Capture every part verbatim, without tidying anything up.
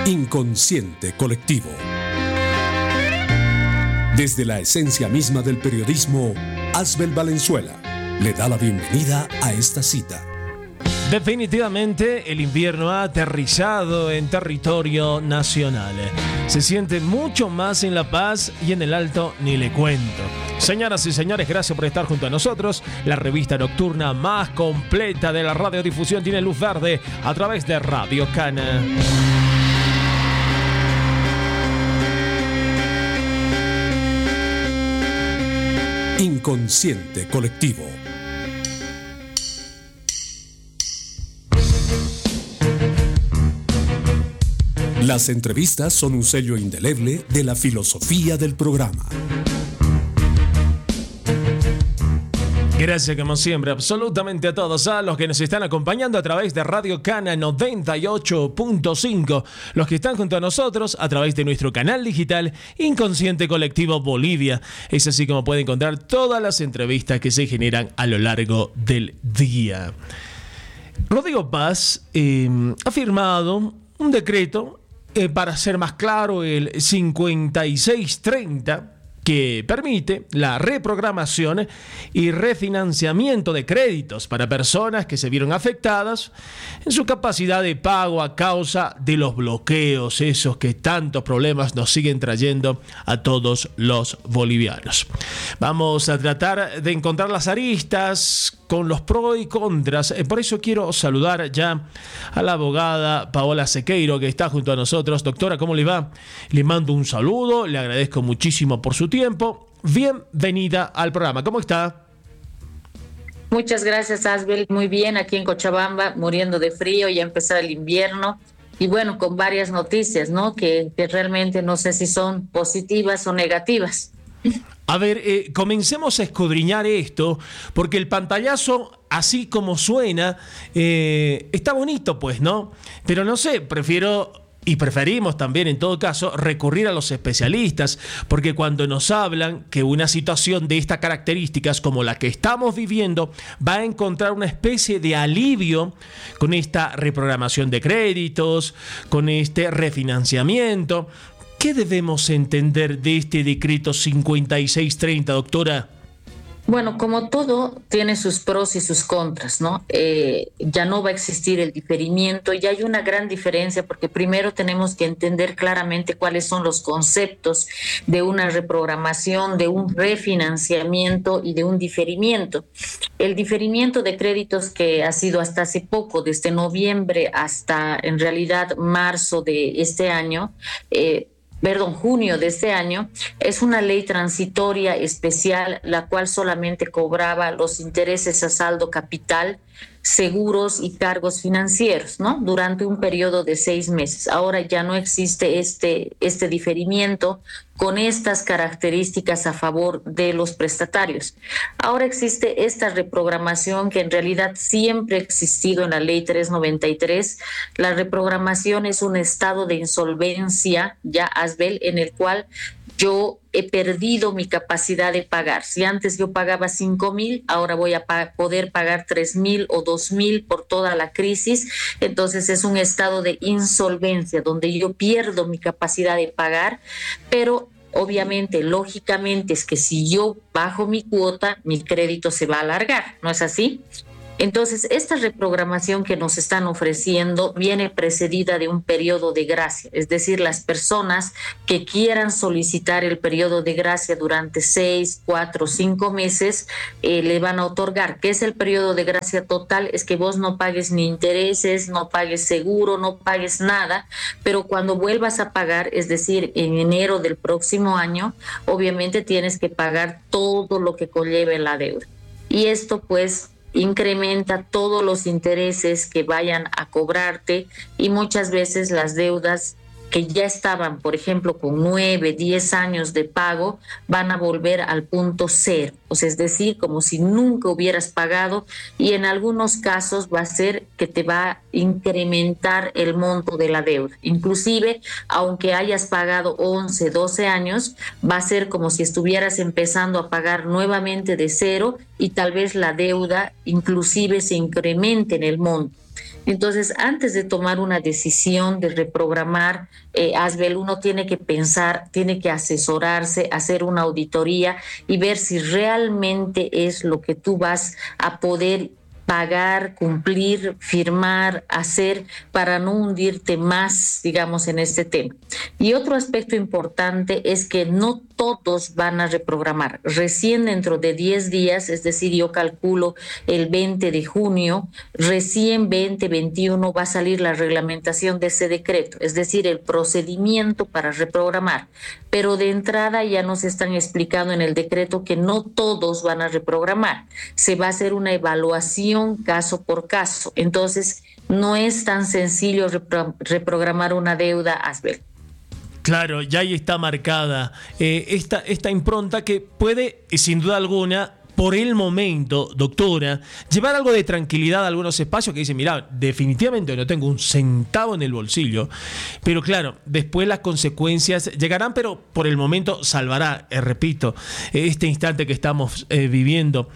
Inconsciente colectivo. Desde la esencia misma del periodismo, Asbel Valenzuela le da la bienvenida a esta cita. Definitivamente el invierno ha aterrizado en territorio nacional. Se siente mucho más en La Paz y en el Alto ni le cuento. Señoras y señores, gracias por estar junto a nosotros. La revista nocturna más completa de la radiodifusión tiene luz verde a través de Radio Cana. Inconsciente colectivo. Las entrevistas son un sello indeleble de la filosofía del programa. Gracias como siempre absolutamente a todos, a los que nos están acompañando a través de Radio Cana noventa y ocho punto cinco, los que están junto a nosotros a través de nuestro canal digital Inconsciente Colectivo Bolivia. Es así como pueden encontrar todas las entrevistas que se generan a lo largo del día. Rodrigo Paz eh, ha firmado un decreto, eh, para ser más claro, el cincuenta y seis treinta, que permite la reprogramación y refinanciamiento de créditos para personas que se vieron afectadas en su capacidad de pago a causa de los bloqueos, esos que tantos problemas nos siguen trayendo a todos los bolivianos. Vamos a tratar de encontrar las aristas con los pros y contras. Por eso quiero saludar ya a la abogada Paola Sequeiro, que está junto a nosotros. Doctora, ¿cómo le va? Le mando un saludo, le agradezco muchísimo por su tiempo. Bienvenida al programa. ¿Cómo está? Muchas gracias, Asbel. Muy bien, aquí en Cochabamba, muriendo de frío, ya empezó el invierno. Y bueno, con varias noticias, ¿no? Que, que realmente no sé si son positivas o negativas. A ver, eh, comencemos a escudriñar esto, porque el pantallazo, así como suena, eh, está bonito, pues, ¿no? Pero no sé, prefiero... Y preferimos también, en todo caso, recurrir a los especialistas, porque cuando nos hablan que una situación de estas características como la que estamos viviendo va a encontrar una especie de alivio con esta reprogramación de créditos, con este refinanciamiento, ¿qué debemos entender de este decreto cincuenta y seis treinta, doctora? Bueno, como todo, tiene sus pros y sus contras, ¿no? Eh, ya no va a existir el diferimiento y hay una gran diferencia porque primero tenemos que entender claramente cuáles son los conceptos de una reprogramación, de un refinanciamiento y de un diferimiento. El diferimiento de créditos, que ha sido hasta hace poco, desde noviembre hasta en realidad marzo de este año, eh, perdón, junio de este año, es una ley transitoria especial, la cual solamente cobraba los intereses a saldo capital, seguros y cargos financieros, ¿no? Durante un periodo de seis meses. Ahora ya no existe este, este diferimiento con estas características a favor de los prestatarios. Ahora existe esta reprogramación que en realidad siempre ha existido en la ley trescientos noventa y tres. La reprogramación es un estado de insolvencia, ya Asbel, en el cual yo he perdido mi capacidad de pagar. Si antes yo pagaba cinco mil, ahora voy a pa- poder pagar tres mil o dos mil por toda la crisis. Entonces es un estado de insolvencia donde yo pierdo mi capacidad de pagar, pero obviamente, lógicamente, es que si yo bajo mi cuota, mi crédito se va a alargar, ¿no es así? Entonces, esta reprogramación que nos están ofreciendo viene precedida de un periodo de gracia, es decir, las personas que quieran solicitar el periodo de gracia durante seis, cuatro, cinco meses, eh, le van a otorgar. ¿Qué es el periodo de gracia total? Es que vos no pagues ni intereses, no pagues seguro, no pagues nada, pero cuando vuelvas a pagar, es decir, en enero del próximo año, obviamente tienes que pagar todo lo que conlleve la deuda. Y esto, pues, incrementa todos los intereses que vayan a cobrarte y muchas veces las deudas que ya estaban, por ejemplo, con nueve, diez años de pago, van a volver al punto cero. O sea, es decir, como si nunca hubieras pagado, y en algunos casos va a ser que te va a incrementar el monto de la deuda. Inclusive, aunque hayas pagado once, doce años, va a ser como si estuvieras empezando a pagar nuevamente de cero y tal vez la deuda inclusive se incremente en el monto. Entonces, antes de tomar una decisión de reprogramar, eh, Asbel, uno tiene que pensar, tiene que asesorarse, hacer una auditoría y ver si realmente es lo que tú vas a poder pagar, cumplir, firmar, hacer para no hundirte más, digamos, en este tema. Y otro aspecto importante es que no todos van a reprogramar. Recién dentro de diez días, es decir, yo calculo el veinte de junio, recién veinte, veintiuno va a salir la reglamentación de ese decreto, es decir, el procedimiento para reprogramar. Pero de entrada ya nos están explicando en el decreto que no todos van a reprogramar. Se va a hacer una evaluación caso por caso. Entonces, no es tan sencillo repro- reprogramar una deuda, Asbel. Claro, ya ahí está marcada eh, esta, esta impronta que puede, sin duda alguna, por el momento, doctora, llevar algo de tranquilidad a algunos espacios que dicen, mira, definitivamente no tengo un centavo en el bolsillo, pero claro, después las consecuencias llegarán, pero por el momento salvará, eh, repito, este instante que estamos eh, viviendo.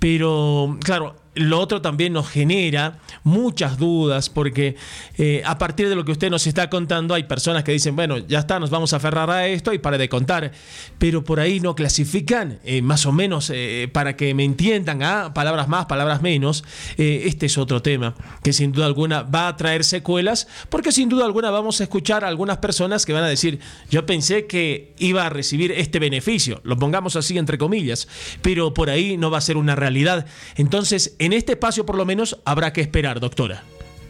Pero claro, lo otro también nos genera muchas dudas porque eh, a partir de lo que usted nos está contando hay personas que dicen, bueno, ya está, nos vamos a aferrar a esto y para de contar, pero por ahí no clasifican, eh, más o menos, eh, para que me entiendan, ¿ah? Palabras más, palabras menos. Eh, este es otro tema que sin duda alguna va a traer secuelas, porque sin duda alguna vamos a escuchar a algunas personas que van a decir, yo pensé que iba a recibir este beneficio, lo pongamos así entre comillas, pero por ahí no va a ser una realidad. Entonces, en este espacio por lo menos habrá que esperar, doctora.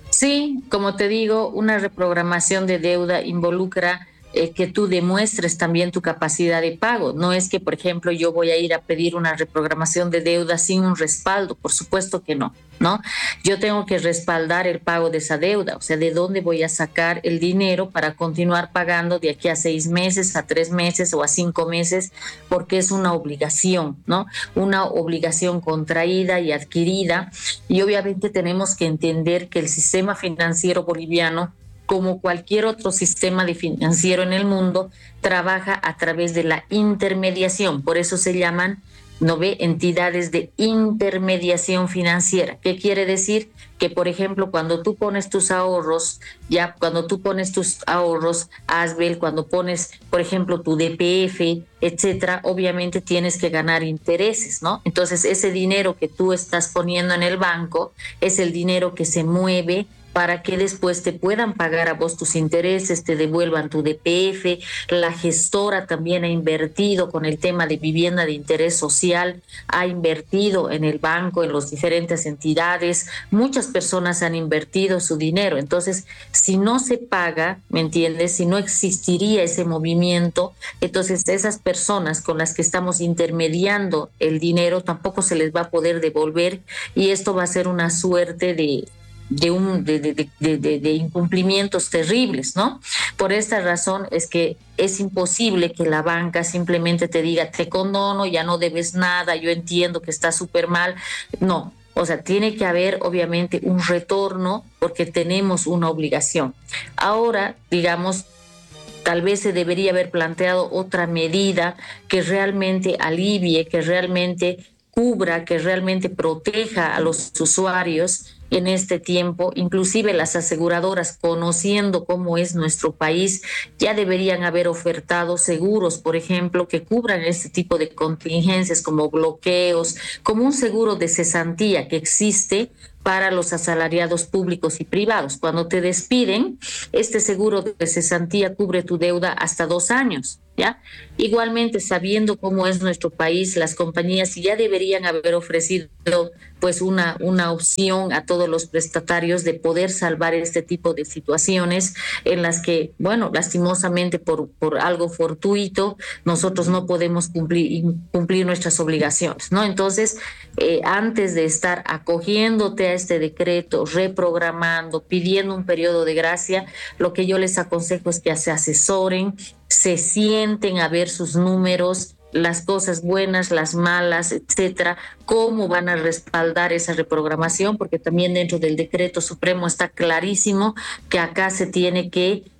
Sí, como te digo, una reprogramación de deuda involucra eh, que tú demuestres también tu capacidad de pago. No es que, por ejemplo, yo voy a ir a pedir una reprogramación de deuda sin un respaldo, por supuesto que no, ¿no? Yo tengo que respaldar el pago de esa deuda, o sea, ¿de dónde voy a sacar el dinero para continuar pagando de aquí a seis meses, a tres meses o a cinco meses? Porque es una obligación, ¿no? Una obligación contraída y adquirida, y obviamente tenemos que entender que el sistema financiero boliviano, como cualquier otro sistema de financiero en el mundo, trabaja a través de la intermediación. Por eso se llaman, ¿no ve?, entidades de intermediación financiera. ¿Qué quiere decir? Que, por ejemplo, cuando tú pones tus ahorros, ya cuando tú pones tus ahorros, Asbel, cuando pones, por ejemplo, tu D P F, etcétera, obviamente tienes que ganar intereses, ¿no? Entonces, ese dinero que tú estás poniendo en el banco es el dinero que se mueve para que después te puedan pagar a vos tus intereses, te devuelvan tu D P F. La gestora también ha invertido con el tema de vivienda de interés social, ha invertido en el banco, en las diferentes entidades. Muchas personas han invertido su dinero. Entonces, si no se paga, ¿me entiendes? Si no existiría ese movimiento, entonces esas personas con las que estamos intermediando el dinero tampoco se les va a poder devolver, y esto va a ser una suerte de De, un, de, de, de, de, de incumplimientos terribles, ¿no? Por esta razón es que es imposible que la banca simplemente te diga, te condono, ya no debes nada, yo entiendo que está súper mal. No, o sea, tiene que haber obviamente un retorno porque tenemos una obligación. Ahora, digamos, tal vez se debería haber planteado otra medida que realmente alivie, que realmente cubra, que realmente proteja a los usuarios en este tiempo. Inclusive las aseguradoras, conociendo cómo es nuestro país, ya deberían haber ofertado seguros, por ejemplo, que cubran este tipo de contingencias como bloqueos, como un seguro de cesantía que existe para los asalariados públicos y privados. Cuando te despiden, este seguro de cesantía cubre tu deuda hasta dos años, ¿ya? Igualmente, sabiendo cómo es nuestro país, las compañías ya deberían haber ofrecido pues una, una opción a todos los prestatarios de poder salvar este tipo de situaciones en las que, bueno, lastimosamente por, por algo fortuito, nosotros no podemos cumplir, cumplir nuestras obligaciones, ¿no? Entonces, eh, antes de estar acogiéndote a este decreto, reprogramando, pidiendo un periodo de gracia, lo que yo les aconsejo es que se asesoren, se sienten a ver sus números, las cosas buenas, las malas, etcétera, cómo van a respaldar esa reprogramación, porque también dentro del decreto supremo está clarísimo que acá se tiene que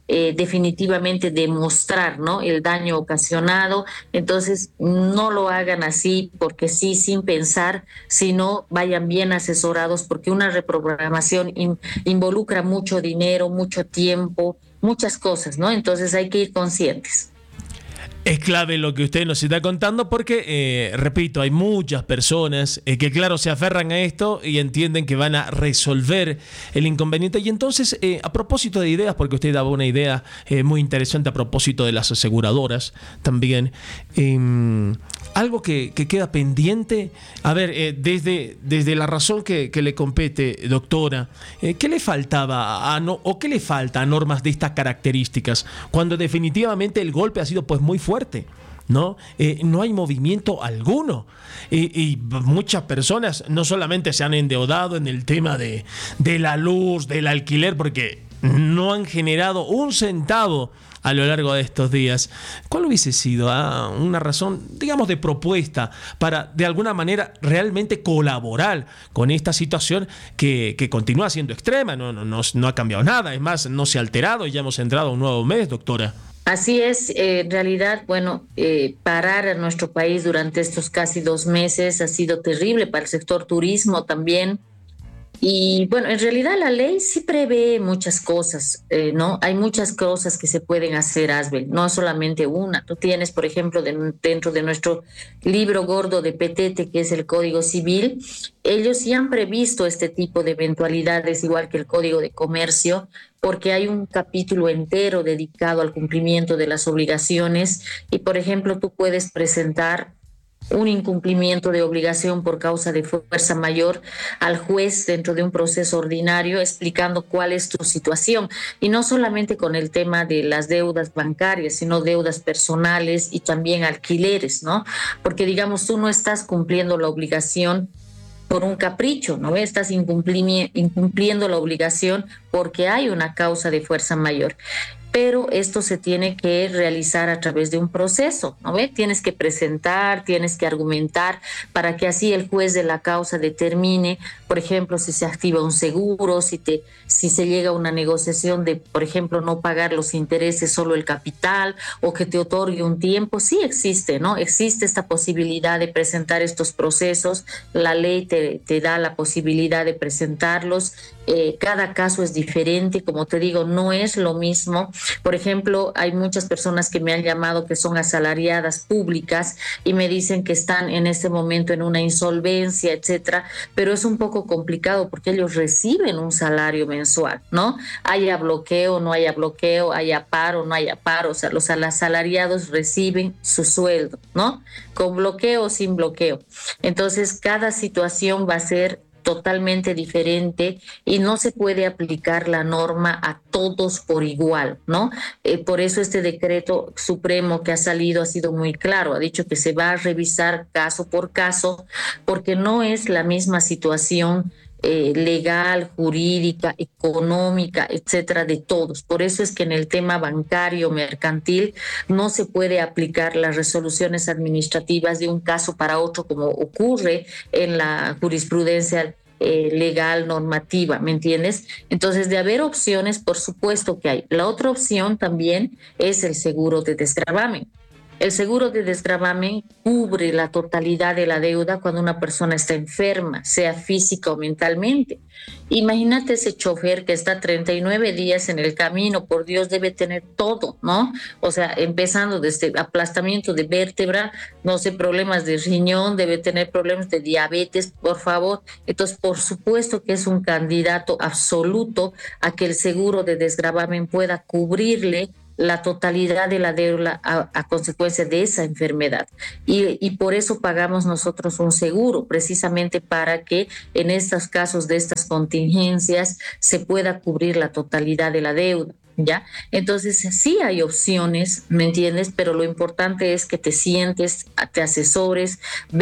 eh, definitivamente demostrar, ¿no?, el daño ocasionado. Entonces, no lo hagan así porque sí, sin pensar, sino vayan bien asesorados, porque una reprogramación in, involucra mucho dinero, mucho tiempo, muchas cosas, ¿no? Entonces hay que ir conscientes. Es clave lo que usted nos está contando porque, eh, repito, hay muchas personas eh, que, claro, se aferran a esto y entienden que van a resolver el inconveniente. Y entonces, eh, a propósito de ideas, porque usted daba una idea eh, muy interesante a propósito de las aseguradoras también, eh, algo que, que queda pendiente, a ver, eh, desde, desde la razón que, que le compete, doctora, eh, ¿qué le faltaba a no, o qué le falta a normas de estas características cuando definitivamente el golpe ha sido pues muy fuerte? fuerte, ¿no? Eh, no hay movimiento alguno. Y, y muchas personas no solamente se han endeudado en el tema de, de la luz, del alquiler, porque no han generado un centavo a lo largo de estos días. ¿Cuál hubiese sido ah, una razón, digamos, de propuesta para, de alguna manera, realmente colaborar con esta situación que, que continúa siendo extrema? No, no, no, no ha cambiado nada, es más, no se ha alterado y ya hemos entrado a un nuevo mes, doctora. Así es, eh, en realidad, bueno, eh, parar a nuestro país durante estos casi dos meses ha sido terrible para el sector turismo también. Y bueno, en realidad la ley sí prevé muchas cosas, eh, ¿no? Hay muchas cosas que se pueden hacer, Asbel, no solamente una. Tú tienes, por ejemplo, de, dentro de nuestro libro gordo de Petete, que es el Código Civil, ellos sí han previsto este tipo de eventualidades, igual que el Código de Comercio, porque hay un capítulo entero dedicado al cumplimiento de las obligaciones. Y, por ejemplo, tú puedes presentar un incumplimiento de obligación por causa de fuerza mayor al juez dentro de un proceso ordinario, explicando cuál es tu situación, y no solamente con el tema de las deudas bancarias, sino deudas personales y también alquileres, ¿no? Porque, digamos, tú no estás cumpliendo la obligación por un capricho, ¿no? Estás incumplimi- incumpliendo la obligación porque hay una causa de fuerza mayor. Pero esto se tiene que realizar a través de un proceso, ¿no ve? Tienes que presentar, tienes que argumentar para que así el juez de la causa determine, por ejemplo, si se activa un seguro, si, te, si se llega a una negociación de, por ejemplo, no pagar los intereses, solo el capital, o que te otorgue un tiempo. Sí existe, ¿no? Existe esta posibilidad de presentar estos procesos. La ley te, te da la posibilidad de presentarlos. Eh, cada caso es diferente, como te digo, no es lo mismo. Por ejemplo, hay muchas personas que me han llamado que son asalariadas públicas y me dicen que están en este momento en una insolvencia, etcétera, pero es un poco complicado porque ellos reciben un salario mensual, ¿no? Haya bloqueo, no haya bloqueo, haya paro, no haya paro, o sea, los asalariados reciben su sueldo, ¿no? Con bloqueo o sin bloqueo. Entonces, cada situación va a ser totalmente diferente y no se puede aplicar la norma a todos por igual, ¿no? Eh, por eso este decreto supremo que ha salido ha sido muy claro, ha dicho que se va a revisar caso por caso, porque no es la misma situación eh, legal, jurídica, económica, etcétera, de todos. Por eso es que en el tema bancario, mercantil, no se puede aplicar las resoluciones administrativas de un caso para otro como ocurre en la jurisprudencia eh, legal, normativa, ¿me entiendes? Entonces, de haber opciones, por supuesto que hay. La otra opción también es el seguro de desgravamen. El seguro de desgravamen cubre la totalidad de la deuda cuando una persona está enferma, sea física o mentalmente. Imagínate ese chofer que está treinta y nueve días en el camino, por Dios, debe tener todo, ¿no? O sea, empezando desde aplastamiento de vértebra, no sé, problemas de riñón, debe tener problemas de diabetes, por favor. Entonces, por supuesto que es un candidato absoluto a que el seguro de desgravamen pueda cubrirle la totalidad de la deuda a, a consecuencia de esa enfermedad. Y, y por eso pagamos nosotros un seguro, precisamente para que en estos casos de estas contingencias se pueda cubrir la totalidad de la deuda, ¿ya? Entonces sí hay opciones, ¿me entiendes? Pero lo importante es que te sientes, te asesores,